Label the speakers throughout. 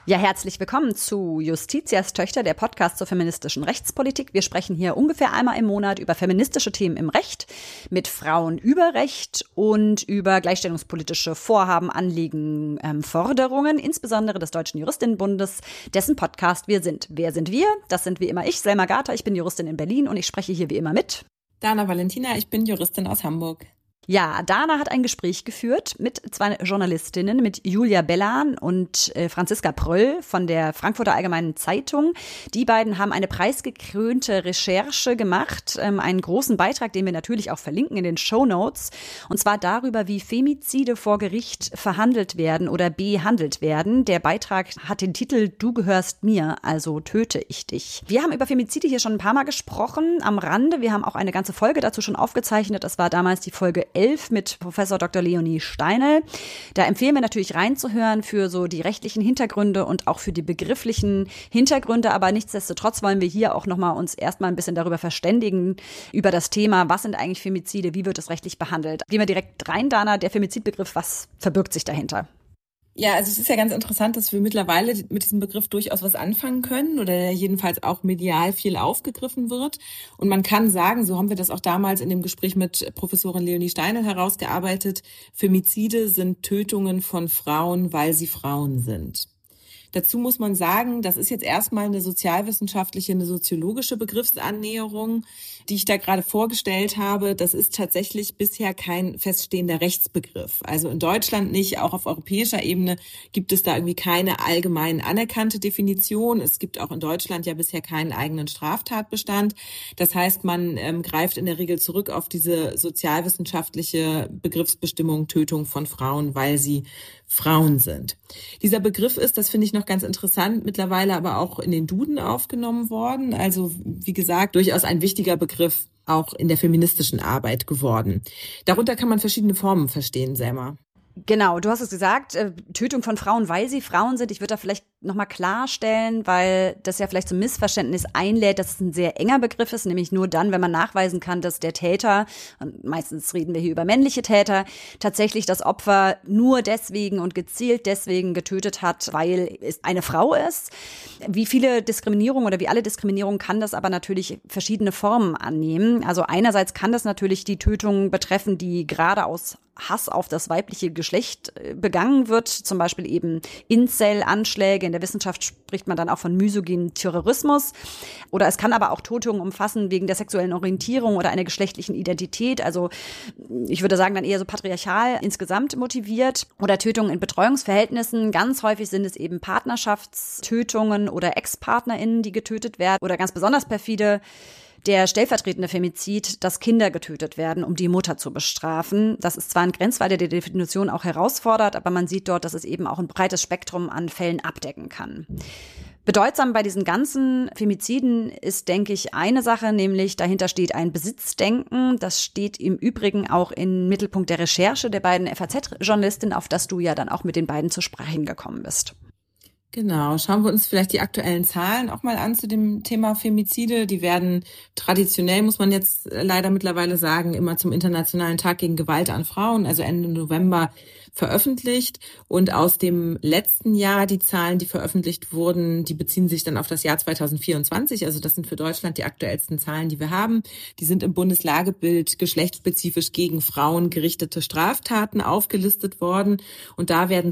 Speaker 1: Ja, herzlich willkommen zu Justitias Töchter, der Podcast zur feministischen Rechtspolitik. Wir sprechen hier ungefähr einmal im Monat über feministische Themen im Recht, mit Frauen über Recht und über gleichstellungspolitische Vorhaben, Anliegen, Forderungen, insbesondere des Deutschen Juristinnenbundes, dessen Podcast wir sind. Wer sind wir? Das sind wie immer ich, Selma Gater. Ich bin Juristin in Berlin und ich spreche hier wie immer mit
Speaker 2: Dana Valentina, ich bin Juristin aus Hamburg.
Speaker 1: Ja, Dana hat ein Gespräch geführt mit zwei Journalistinnen, mit Julia Bellan und Franziska Pröll von der Frankfurter Allgemeinen Zeitung. Die beiden haben eine preisgekrönte Recherche gemacht, einen großen Beitrag, den wir natürlich auch verlinken in den Shownotes, und zwar darüber, wie Femizide vor Gericht verhandelt werden oder behandelt werden. Der Beitrag hat den Titel "Du gehörst mir, also töte ich dich". Wir haben über Femizide hier schon ein paar Mal gesprochen, am Rande. Wir haben auch eine ganze Folge dazu schon aufgezeichnet. Das war damals die Folge 11 mit Professor Dr. Leonie Steinel. Da empfehlen wir natürlich reinzuhören für so die rechtlichen Hintergründe und auch für die begrifflichen Hintergründe. Aber nichtsdestotrotz wollen wir hier auch nochmal uns erstmal ein bisschen darüber verständigen, über das Thema, was sind eigentlich Femizide, wie wird es rechtlich behandelt. Gehen wir direkt rein, Dana, der Femizidbegriff, was verbirgt sich dahinter?
Speaker 2: Ja, also es ist ja ganz interessant, dass wir mittlerweile mit diesem Begriff durchaus was anfangen können oder der jedenfalls auch medial viel aufgegriffen wird. Und man kann sagen, so haben wir das auch damals in dem Gespräch mit Professorin Leonie Steinel herausgearbeitet, Femizide sind Tötungen von Frauen, weil sie Frauen sind. Dazu muss man sagen, das ist jetzt erstmal eine sozialwissenschaftliche, eine soziologische Begriffsannäherung, die ich da gerade vorgestellt habe. Das ist tatsächlich bisher kein feststehender Rechtsbegriff. Also in Deutschland nicht, auch auf europäischer Ebene gibt es da irgendwie keine allgemein anerkannte Definition. Es gibt auch in Deutschland ja bisher keinen eigenen Straftatbestand. Das heißt, man greift in der Regel zurück auf diese sozialwissenschaftliche Begriffsbestimmung Tötung von Frauen, weil sie Frauen sind. Dieser Begriff ist, das finde ich noch ganz interessant, mittlerweile aber auch in den Duden aufgenommen worden. Also wie gesagt, durchaus ein wichtiger Begriff auch in der feministischen Arbeit geworden. Darunter kann man verschiedene Formen verstehen, Selma.
Speaker 1: Genau, du hast es gesagt, Tötung von Frauen, weil sie Frauen sind. Ich würde da vielleicht nochmal klarstellen, weil das ja vielleicht zum Missverständnis einlädt, dass es ein sehr enger Begriff ist, nämlich nur dann, wenn man nachweisen kann, dass der Täter, und meistens reden wir hier über männliche Täter, tatsächlich das Opfer nur deswegen und gezielt deswegen getötet hat, weil es eine Frau ist. Wie viele Diskriminierungen oder wie alle Diskriminierungen kann das aber natürlich verschiedene Formen annehmen. Also einerseits kann das natürlich die Tötung betreffen, die gerade aus Hass auf das weibliche Geschlecht begangen wird, zum Beispiel eben Incel-Anschläge. In der Wissenschaft spricht man dann auch von misogynen Terrorismus. Oder es kann aber auch Tötungen umfassen wegen der sexuellen Orientierung oder einer geschlechtlichen Identität. Also ich würde sagen, dann eher so patriarchal insgesamt motiviert. Oder Tötungen in Betreuungsverhältnissen. Ganz häufig sind es eben Partnerschaftstötungen oder Ex-PartnerInnen, die getötet werden. Oder ganz besonders perfide der stellvertretende Femizid, dass Kinder getötet werden, um die Mutter zu bestrafen. Das ist zwar ein Grenzfall, der die Definition auch herausfordert, aber man sieht dort, dass es eben auch ein breites Spektrum an Fällen abdecken kann. Bedeutsam bei diesen ganzen Femiziden ist, denke ich, eine Sache, nämlich dahinter steht ein Besitzdenken. Das steht im Übrigen auch im Mittelpunkt der Recherche der beiden FAZ-Journalistinnen, auf das du ja dann auch mit den beiden zu sprechen gekommen bist.
Speaker 2: Genau, schauen wir uns vielleicht die aktuellen Zahlen auch mal an zu dem Thema Femizide. Die werden traditionell, muss man jetzt leider mittlerweile sagen, immer zum Internationalen Tag gegen Gewalt an Frauen, also Ende November, veröffentlicht. Und aus dem letzten Jahr, die Zahlen, die veröffentlicht wurden, die beziehen sich dann auf das Jahr 2024. Also das sind für Deutschland die aktuellsten Zahlen, die wir haben. Die sind im Bundeslagebild geschlechtsspezifisch gegen Frauen gerichtete Straftaten aufgelistet worden. Und da werden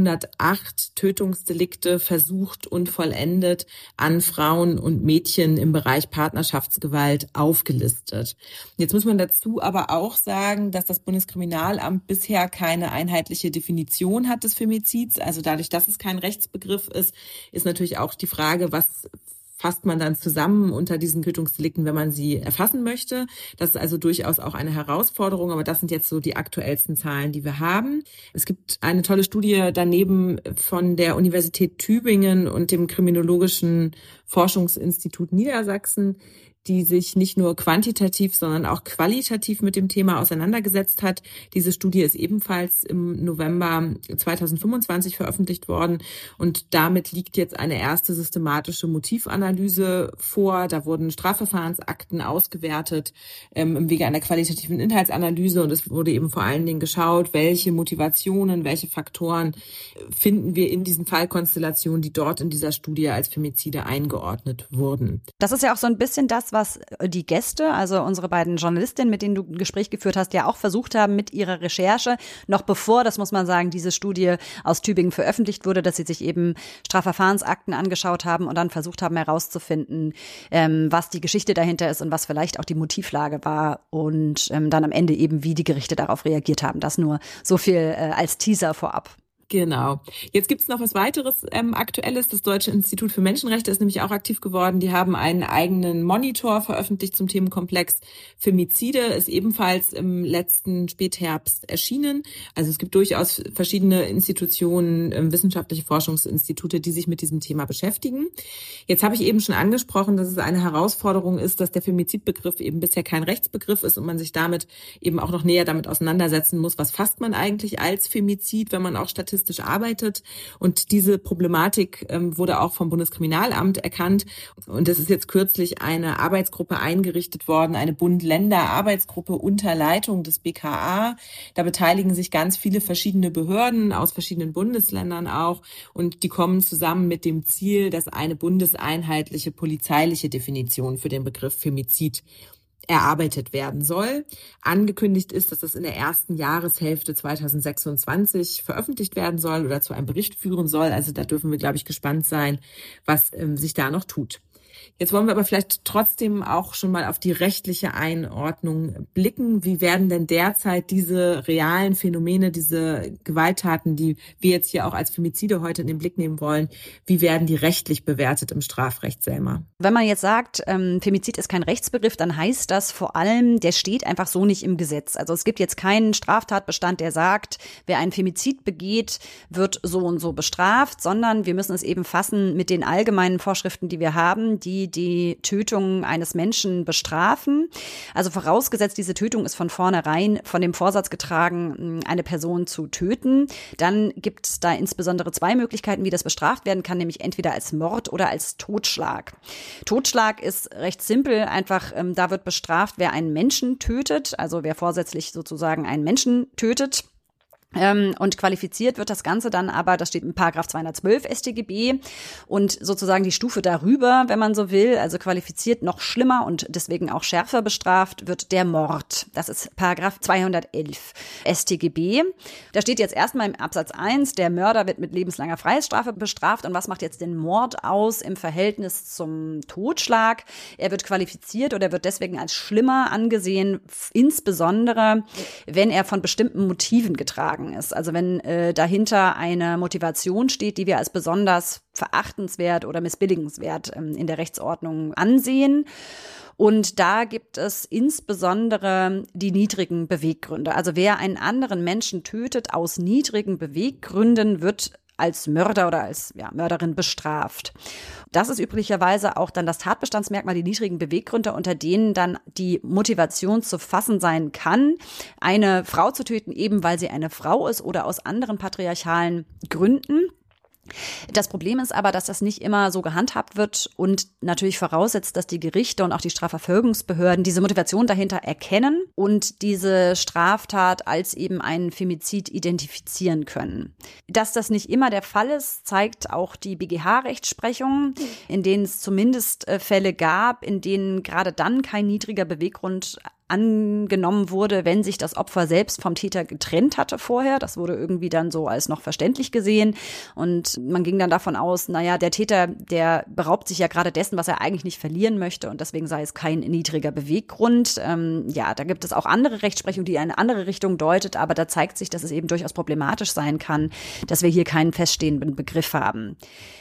Speaker 2: 308 Tötungsdelikte versucht und vollendet an Frauen und Mädchen im Bereich Partnerschaftsgewalt aufgelistet. Jetzt muss man dazu aber auch sagen, dass das Bundeskriminalamt bisher keine einheitliche Definition hat des Femizids. Also dadurch, dass es kein Rechtsbegriff ist, ist natürlich auch die Frage, was fasst man dann zusammen unter diesen Tötungsdelikten, wenn man sie erfassen möchte. Das ist also durchaus auch eine Herausforderung, aber das sind jetzt so die aktuellsten Zahlen, die wir haben. Es gibt eine tolle Studie daneben von der Universität Tübingen und dem Kriminologischen Forschungsinstitut Niedersachsen, die sich nicht nur quantitativ, sondern auch qualitativ mit dem Thema auseinandergesetzt hat. Diese Studie ist ebenfalls im November 2025 veröffentlicht worden und damit liegt jetzt eine erste systematische Motivanalyse vor. Da wurden Strafverfahrensakten ausgewertet im Wege einer qualitativen Inhaltsanalyse und es wurde eben vor allen Dingen geschaut, welche Motivationen, welche Faktoren finden wir in diesen Fallkonstellationen, die dort in dieser Studie als Femizide eingeordnet wurden.
Speaker 1: Das ist ja auch so ein bisschen das, was die Gäste, also unsere beiden Journalistinnen, mit denen du ein Gespräch geführt hast, ja auch versucht haben mit ihrer Recherche, noch bevor, das muss man sagen, diese Studie aus Tübingen veröffentlicht wurde, dass sie sich eben Strafverfahrensakten angeschaut haben und dann versucht haben herauszufinden, was die Geschichte dahinter ist und was vielleicht auch die Motivlage war und dann am Ende eben, wie die Gerichte darauf reagiert haben. Das nur so viel als Teaser vorab.
Speaker 2: Genau. Jetzt gibt's noch was weiteres Aktuelles. Das Deutsche Institut für Menschenrechte ist nämlich auch aktiv geworden. Die haben einen eigenen Monitor veröffentlicht zum Themenkomplex Femizide, ist ebenfalls im letzten Spätherbst erschienen. Also es gibt durchaus verschiedene Institutionen, wissenschaftliche Forschungsinstitute, die sich mit diesem Thema beschäftigen. Jetzt habe ich eben schon angesprochen, dass es eine Herausforderung ist, dass der Femizidbegriff eben bisher kein Rechtsbegriff ist und man sich damit eben auch noch näher damit auseinandersetzen muss, was fasst man eigentlich als Femizid, wenn man auch statistisch arbeitet. Und diese Problematik wurde auch vom Bundeskriminalamt erkannt. Und es ist jetzt kürzlich eine Arbeitsgruppe eingerichtet worden, eine Bund-Länder-Arbeitsgruppe unter Leitung des BKA. Da beteiligen sich ganz viele verschiedene Behörden aus verschiedenen Bundesländern auch. Und die kommen zusammen mit dem Ziel, dass eine bundeseinheitliche polizeiliche Definition für den Begriff Femizid erarbeitet werden soll. Angekündigt ist, dass das in der ersten Jahreshälfte 2026 veröffentlicht werden soll oder zu einem Bericht führen soll. Also da dürfen wir, glaube ich, gespannt sein, was sich da noch tut. Jetzt wollen wir aber vielleicht trotzdem auch schon mal auf die rechtliche Einordnung blicken. Wie werden denn derzeit diese realen Phänomene, diese Gewalttaten, die wir jetzt hier auch als Femizide heute in den Blick nehmen wollen, wie werden die rechtlich bewertet im Strafrecht, Selma?
Speaker 1: Wenn man jetzt sagt, Femizid ist kein Rechtsbegriff, dann heißt das vor allem, der steht einfach so nicht im Gesetz. Also es gibt jetzt keinen Straftatbestand, der sagt, wer einen Femizid begeht, wird so und so bestraft, sondern wir müssen es eben fassen mit den allgemeinen Vorschriften, die wir haben, die Tötung eines Menschen bestrafen. Also vorausgesetzt, diese Tötung ist von vornherein von dem Vorsatz getragen, eine Person zu töten. Dann gibt es da insbesondere zwei Möglichkeiten, wie das bestraft werden kann, nämlich entweder als Mord oder als Totschlag. Totschlag ist recht simpel, einfach da wird bestraft, wer einen Menschen tötet, also wer vorsätzlich sozusagen einen Menschen tötet. Und qualifiziert wird das Ganze dann aber, das steht in Paragraph 212 StGB und sozusagen die Stufe darüber, wenn man so will, also qualifiziert noch schlimmer und deswegen auch schärfer bestraft, wird der Mord. Das ist Paragraph 211 StGB. Da steht jetzt erstmal im Absatz 1, der Mörder wird mit lebenslanger Freiheitsstrafe bestraft. Und was macht jetzt den Mord aus im Verhältnis zum Totschlag? Er wird qualifiziert oder wird deswegen als schlimmer angesehen, insbesondere wenn er von bestimmten Motiven getragen ist. Also wenn dahinter eine Motivation steht, die wir als besonders verachtenswert oder missbilligenswert in der Rechtsordnung ansehen. Und da gibt es insbesondere die niedrigen Beweggründe. Also wer einen anderen Menschen tötet aus niedrigen Beweggründen, wird als Mörder oder als Mörderin bestraft. Das ist üblicherweise auch dann das Tatbestandsmerkmal, die niedrigen Beweggründe, unter denen dann die Motivation zu fassen sein kann, eine Frau zu töten, eben weil sie eine Frau ist oder aus anderen patriarchalen Gründen. Das Problem ist aber, dass das nicht immer so gehandhabt wird und natürlich voraussetzt, dass die Gerichte und auch die Strafverfolgungsbehörden diese Motivation dahinter erkennen und diese Straftat als eben einen Femizid identifizieren können. Dass das nicht immer der Fall ist, zeigt auch die BGH-Rechtsprechung, in denen es zumindest Fälle gab, in denen gerade dann kein niedriger Beweggrund angenommen wurde, wenn sich das Opfer selbst vom Täter getrennt hatte vorher. Das wurde irgendwie dann so als noch verständlich gesehen. Und man ging dann davon aus, naja, der Täter, der beraubt sich ja gerade dessen, was er eigentlich nicht verlieren möchte. Und deswegen sei es kein niedriger Beweggrund. Da gibt es auch andere Rechtsprechung, die eine andere Richtung deutet. Aber da zeigt sich, dass es eben durchaus problematisch sein kann, dass wir hier keinen feststehenden Begriff haben.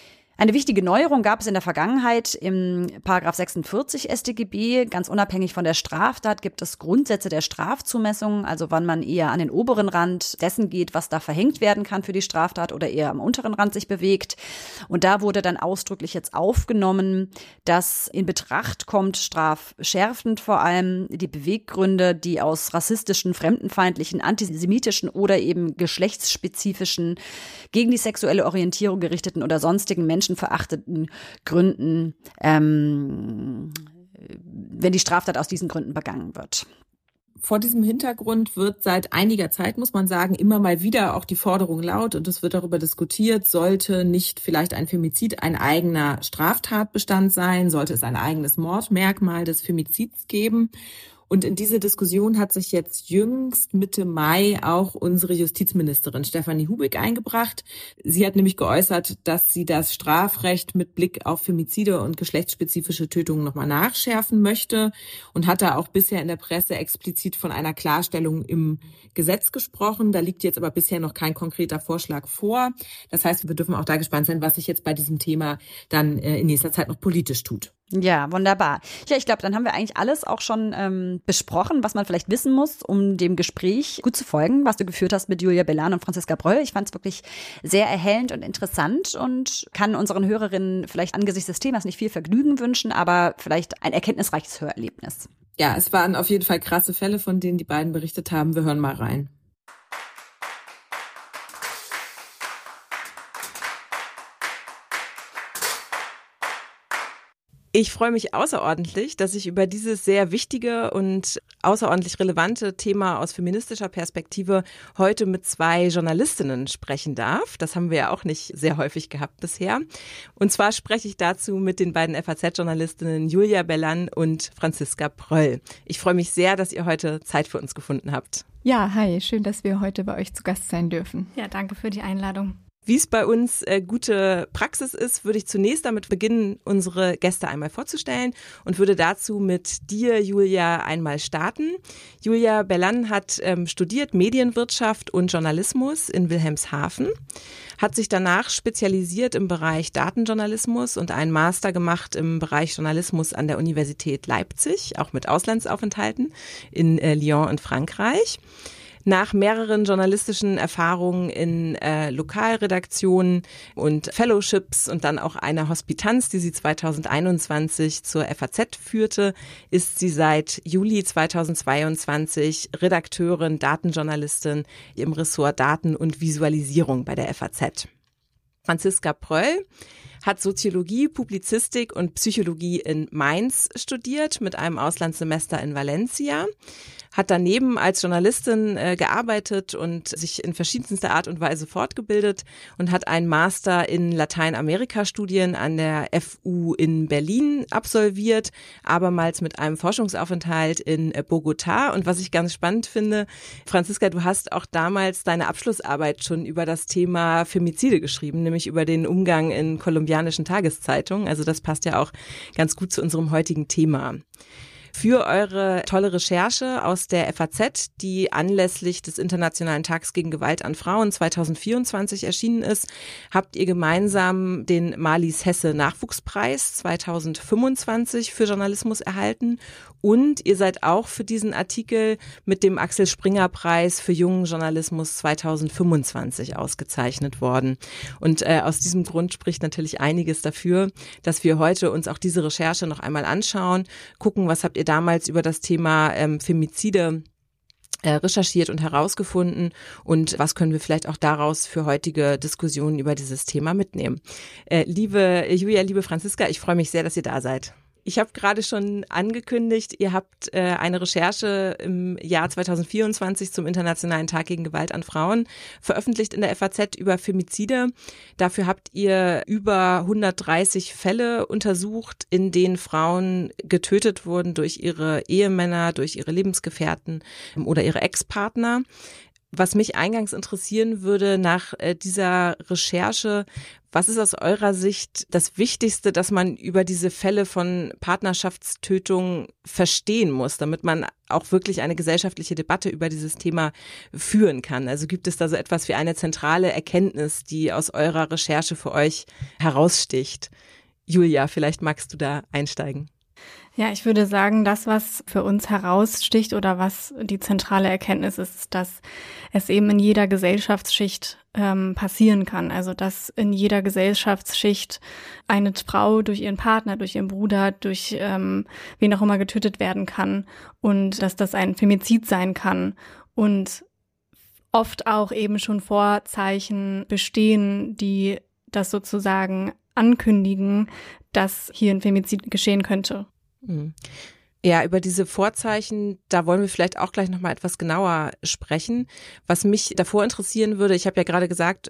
Speaker 1: Eine wichtige Neuerung gab es in der Vergangenheit im Paragraph 46 StGB. Ganz unabhängig von der Straftat gibt es Grundsätze der Strafzumessung, also wann man eher an den oberen Rand dessen geht, was da verhängt werden kann für die Straftat oder eher am unteren Rand sich bewegt. Und da wurde dann ausdrücklich jetzt aufgenommen, dass in Betracht kommt, strafschärfend vor allem die Beweggründe, die aus rassistischen, fremdenfeindlichen, antisemitischen oder eben geschlechtsspezifischen, gegen die sexuelle Orientierung gerichteten oder sonstigen menschenverachtenden Gründen, wenn die Straftat aus diesen Gründen begangen wird.
Speaker 2: Vor diesem Hintergrund wird seit einiger Zeit, muss man sagen, immer mal wieder auch die Forderung laut und es wird darüber diskutiert, sollte nicht vielleicht ein Femizid ein eigener Straftatbestand sein, sollte es ein eigenes Mordmerkmal des Femizids geben. Und in diese Diskussion hat sich jetzt jüngst Mitte Mai auch unsere Justizministerin Stefanie Hubig eingebracht. Sie hat nämlich geäußert, dass sie das Strafrecht mit Blick auf Femizide und geschlechtsspezifische Tötungen nochmal nachschärfen möchte und hat da auch bisher in der Presse explizit von einer Klarstellung im Gesetz gesprochen. Da liegt jetzt aber bisher noch kein konkreter Vorschlag vor. Das heißt, wir dürfen auch da gespannt sein, was sich jetzt bei diesem Thema dann in nächster Zeit noch politisch tut.
Speaker 1: Ja, wunderbar. Ja, ich glaube, dann haben wir eigentlich alles auch schon besprochen, was man vielleicht wissen muss, um dem Gespräch gut zu folgen, was du geführt hast mit Julia Bellan und Franziska Pröll. Ich fand es wirklich sehr erhellend und interessant und kann unseren Hörerinnen vielleicht angesichts des Themas nicht viel Vergnügen wünschen, aber vielleicht ein erkenntnisreiches Hörerlebnis.
Speaker 2: Ja, es waren auf jeden Fall krasse Fälle, von denen die beiden berichtet haben. Wir hören mal rein.
Speaker 3: Ich freue mich außerordentlich, dass ich über dieses sehr wichtige und außerordentlich relevante Thema aus feministischer Perspektive heute mit zwei Journalistinnen sprechen darf. Das haben wir ja auch nicht sehr häufig gehabt bisher. Und zwar spreche ich dazu mit den beiden FAZ-Journalistinnen Julia Bellan und Franziska Pröll. Ich freue mich sehr, dass ihr heute Zeit für uns gefunden habt.
Speaker 4: Ja, hi, schön, dass wir heute bei euch zu Gast sein dürfen.
Speaker 5: Ja, danke für die Einladung.
Speaker 3: Wie es bei uns gute Praxis ist, würde ich zunächst damit beginnen, unsere Gäste einmal vorzustellen und würde dazu mit dir, Julia, einmal starten. Julia Bellan hat studiert Medienwirtschaft und Journalismus in Wilhelmshaven, hat sich danach spezialisiert im Bereich Datenjournalismus und einen Master gemacht im Bereich Journalismus an der Universität Leipzig, auch mit Auslandsaufenthalten in Lyon in Frankreich. Nach mehreren journalistischen Erfahrungen in Lokalredaktionen und Fellowships und dann auch einer Hospitanz, die sie 2021 zur FAZ führte, ist sie seit Juli 2022 Redakteurin, Datenjournalistin im Ressort Daten und Visualisierung bei der FAZ. Franziska Pröll hat Soziologie, Publizistik und Psychologie in Mainz studiert mit einem Auslandssemester in Valencia, hat daneben als Journalistin gearbeitet und sich in verschiedenster Art und Weise fortgebildet und hat einen Master in Lateinamerika-Studien an der FU in Berlin absolviert, abermals mit einem Forschungsaufenthalt in Bogotá. Und was ich ganz spannend finde, Franziska, du hast auch damals deine Abschlussarbeit schon über das Thema Femizide geschrieben, nämlich über den Umgang in kolumbianischen Tageszeitungen. Also das passt ja auch ganz gut zu unserem heutigen Thema. Für eure tolle Recherche aus der FAZ, die anlässlich des Internationalen Tags gegen Gewalt an Frauen 2024 erschienen ist, habt ihr gemeinsam den Marlies Hesse Nachwuchspreis 2025 für Journalismus erhalten und ihr seid auch für diesen Artikel mit dem Axel Springer Preis für jungen Journalismus 2025 ausgezeichnet worden. Und aus diesem Grund spricht natürlich einiges dafür, dass wir heute uns auch diese Recherche noch einmal anschauen, gucken, was habt ihr damals über das Thema Femizide recherchiert und herausgefunden und was können wir vielleicht auch daraus für heutige Diskussionen über dieses Thema mitnehmen. Liebe Julia, liebe Franziska, ich freue mich sehr, dass ihr da seid. Ich habe gerade schon angekündigt, ihr habt eine Recherche im Jahr 2024 zum Internationalen Tag gegen Gewalt an Frauen veröffentlicht in der FAZ über Femizide. Dafür habt ihr über 130 Fälle untersucht, in denen Frauen getötet wurden durch ihre Ehemänner, durch ihre Lebensgefährten oder ihre Ex-Partner. Was mich eingangs interessieren würde nach dieser Recherche, was ist aus eurer Sicht das Wichtigste, dass man über diese Fälle von Partnerschaftstötung verstehen muss, damit man auch wirklich eine gesellschaftliche Debatte über dieses Thema führen kann? Also gibt es da so etwas wie eine zentrale Erkenntnis, die aus eurer Recherche für euch heraussticht? Julia, vielleicht magst du da einsteigen.
Speaker 4: Ja, ich würde sagen, das, was für uns heraussticht oder was die zentrale Erkenntnis ist, dass es eben in jeder Gesellschaftsschicht passieren kann. Also dass in jeder Gesellschaftsschicht eine Frau durch ihren Partner, durch ihren Bruder, durch wen auch immer getötet werden kann und dass das ein Femizid sein kann und oft auch eben schon Vorzeichen bestehen, die das sozusagen ankündigen, dass hier ein Femizid geschehen könnte.
Speaker 3: Ja, über diese Vorzeichen, da wollen wir vielleicht auch gleich nochmal etwas genauer sprechen. Was mich davor interessieren würde, ich habe ja gerade gesagt,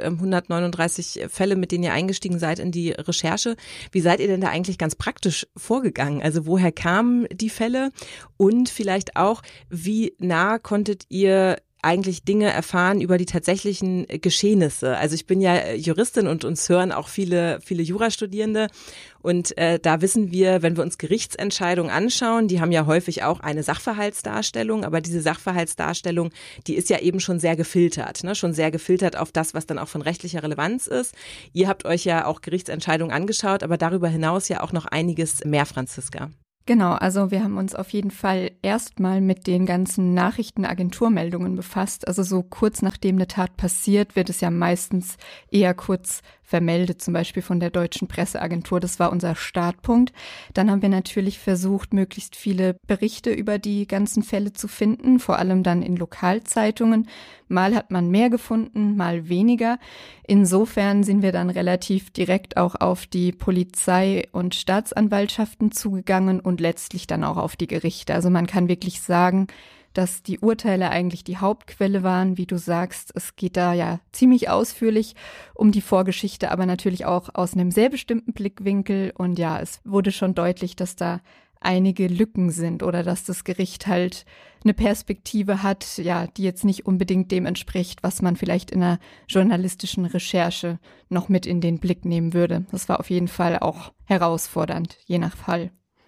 Speaker 3: 139 Fälle, mit denen ihr eingestiegen seid in die Recherche. Wie seid ihr denn da eigentlich ganz praktisch vorgegangen? Also woher kamen die Fälle? Und vielleicht auch, wie nah konntet ihr eigentlich Dinge erfahren über die tatsächlichen Geschehnisse? Also ich bin ja Juristin und uns hören auch viele Jurastudierende und da wissen wir, wenn wir uns Gerichtsentscheidungen anschauen, die haben ja häufig auch eine Sachverhaltsdarstellung, aber diese Sachverhaltsdarstellung, die ist ja eben schon sehr gefiltert, ne? Schon sehr gefiltert auf das, was dann auch von rechtlicher Relevanz ist. Ihr habt euch ja auch Gerichtsentscheidungen angeschaut, aber darüber hinaus ja auch noch einiges mehr, Franziska.
Speaker 4: Genau, also wir haben uns auf jeden Fall erstmal mit den ganzen Nachrichtenagenturmeldungen befasst. Also so kurz nachdem eine Tat passiert, wird es ja meistens eher kurz vermeldet, zum Beispiel von der Deutschen Presseagentur. Das war unser Startpunkt. Dann haben wir natürlich versucht, möglichst viele Berichte über die ganzen Fälle zu finden, vor allem dann in Lokalzeitungen. Mal hat man mehr gefunden, mal weniger. Insofern sind wir dann relativ direkt auch auf die Polizei und Staatsanwaltschaften zugegangen und letztlich dann auch auf die Gerichte. Also man kann wirklich sagen, dass die Urteile eigentlich die Hauptquelle waren, wie du sagst. Es geht da ja ziemlich ausführlich um die Vorgeschichte, aber natürlich auch aus einem sehr bestimmten Blickwinkel. Und ja, es wurde schon deutlich, dass da einige Lücken sind oder dass das Gericht halt eine Perspektive hat, ja, die jetzt nicht unbedingt dem entspricht, was man vielleicht in einer journalistischen Recherche noch mit in den Blick nehmen würde. Das war auf jeden Fall auch herausfordernd, je nach Fall.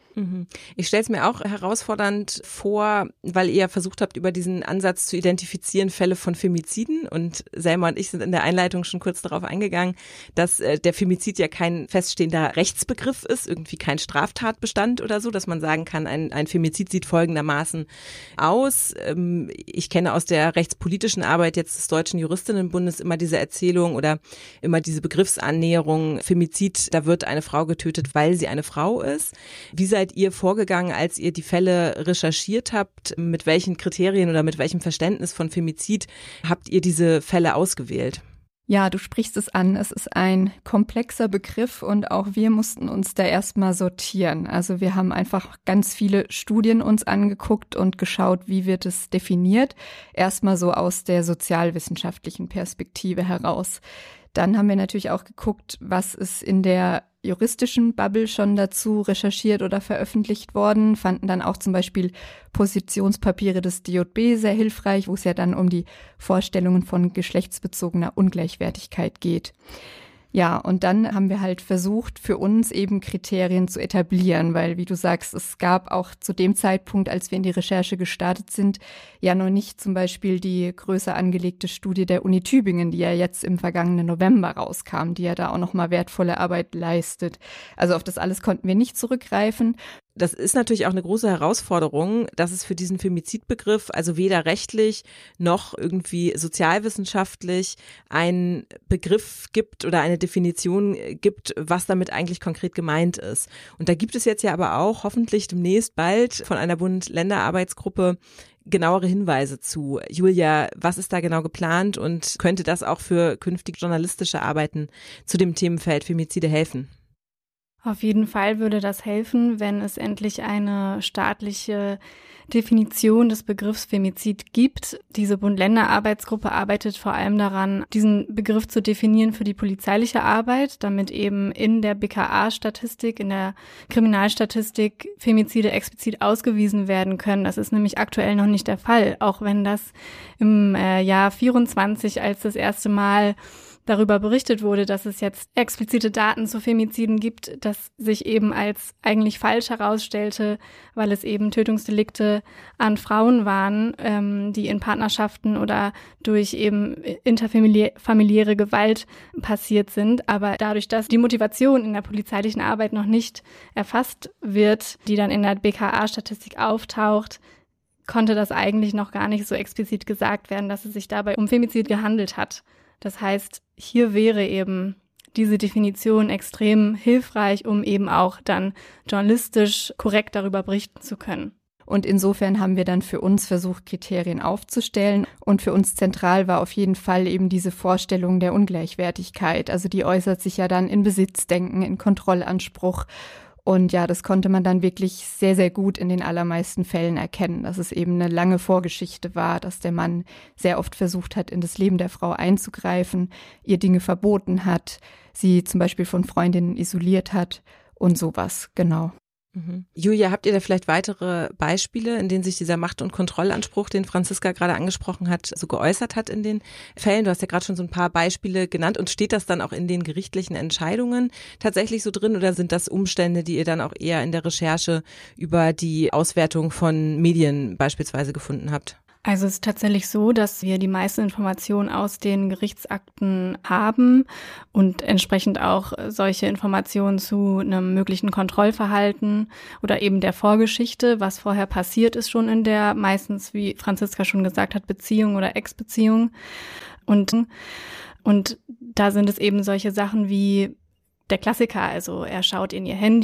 Speaker 3: Ich stelle es mir auch herausfordernd vor, weil ihr versucht habt, über diesen Ansatz zu identifizieren, Fälle von Femiziden. Und Selma und ich sind in der Einleitung schon kurz darauf eingegangen, dass der Femizid ja kein feststehender Rechtsbegriff ist, irgendwie kein Straftatbestand oder so, dass man sagen kann, ein Femizid sieht folgendermaßen aus. Ich kenne aus der rechtspolitischen Arbeit jetzt des Deutschen Juristinnenbundes immer diese Erzählung oder immer diese Begriffsannäherung, Femizid, da wird eine Frau getötet, weil sie eine Frau ist. Wie seid ihr vorgegangen, als ihr die Fälle recherchiert habt? Mit welchen Kriterien oder mit welchem Verständnis von Femizid habt ihr diese Fälle ausgewählt?
Speaker 4: Ja, du sprichst es an. Es ist ein komplexer Begriff und auch wir mussten uns da erstmal sortieren. Also wir haben einfach ganz viele Studien uns angeguckt und geschaut, wie wird es definiert. Erstmal so aus der sozialwissenschaftlichen Perspektive heraus. Dann haben wir natürlich auch geguckt, was ist in der juristischen Bubble schon dazu recherchiert oder veröffentlicht worden, fanden dann auch zum Beispiel Positionspapiere des DJB sehr hilfreich, wo es ja dann um die Vorstellungen von geschlechtsbezogener Ungleichwertigkeit geht. Ja, und dann haben wir halt versucht, für uns eben Kriterien zu etablieren, weil, wie du sagst, es gab auch zu dem Zeitpunkt, als wir in die Recherche gestartet sind, ja noch nicht zum Beispiel die größer angelegte Studie der Uni Tübingen, die ja jetzt im vergangenen November rauskam, die ja da auch nochmal wertvolle Arbeit leistet. Also auf das alles konnten wir nicht zurückgreifen.
Speaker 3: Das ist natürlich auch eine große Herausforderung, dass es für diesen Femizidbegriff, also weder rechtlich noch irgendwie sozialwissenschaftlich einen Begriff gibt oder eine Definition gibt, was damit eigentlich konkret gemeint ist. Und da gibt es jetzt ja aber auch hoffentlich demnächst bald von einer Bund-Länder-Arbeitsgruppe genauere Hinweise zu. Julia, was ist da genau geplant und könnte das auch für künftige journalistische Arbeiten zu dem Themenfeld Femizide helfen?
Speaker 5: Auf jeden Fall würde das helfen, wenn es endlich eine staatliche Definition des Begriffs Femizid gibt. Diese Bund-Länder-Arbeitsgruppe arbeitet vor allem daran, diesen Begriff zu definieren für die polizeiliche Arbeit, damit eben in der BKA-Statistik, in der Kriminalstatistik Femizide explizit ausgewiesen werden können. Das ist nämlich aktuell noch nicht der Fall, auch wenn das im Jahr 24 als das erste Mal darüber berichtet wurde, dass es jetzt explizite Daten zu Femiziden gibt, das sich eben als eigentlich falsch herausstellte, weil es eben Tötungsdelikte an Frauen waren, die in Partnerschaften oder durch eben interfamiliäre Gewalt passiert sind. Aber dadurch, dass die Motivation in der polizeilichen Arbeit noch nicht erfasst wird, die dann in der BKA-Statistik auftaucht, konnte das eigentlich noch gar nicht so explizit gesagt werden, dass es sich dabei um Femizid gehandelt hat. Das heißt, hier wäre eben diese Definition extrem hilfreich, um eben auch dann journalistisch korrekt darüber berichten zu können.
Speaker 4: Und insofern haben wir dann für uns versucht, Kriterien aufzustellen. Und für uns zentral war auf jeden Fall eben diese Vorstellung der Ungleichwertigkeit. Also die äußert sich ja dann in Besitzdenken, in Kontrollanspruch. Und ja, das konnte man dann wirklich sehr, sehr gut in den allermeisten Fällen erkennen, dass es eben eine lange Vorgeschichte war, dass der Mann sehr oft versucht hat, in das Leben der Frau einzugreifen, ihr Dinge verboten hat, sie zum Beispiel von Freundinnen isoliert hat und sowas, genau.
Speaker 3: Julia, habt ihr da vielleicht weitere Beispiele, in denen sich dieser Macht- und Kontrollanspruch, den Franziska gerade angesprochen hat, so geäußert hat in den Fällen? Du hast ja gerade schon so ein paar Beispiele genannt. Und steht das dann auch in den gerichtlichen Entscheidungen tatsächlich so drin oder sind das Umstände, die ihr dann auch eher in der Recherche über die Auswertung von Medien beispielsweise gefunden habt?
Speaker 5: Also es ist tatsächlich so, dass wir die meisten Informationen aus den Gerichtsakten haben und entsprechend auch solche Informationen zu einem möglichen Kontrollverhalten oder eben der Vorgeschichte, was vorher passiert ist schon in der meistens, wie Franziska schon gesagt hat, Beziehung oder Ex-Beziehung. Und da sind es eben solche Sachen wie der Klassiker, also er schaut in ihr Handy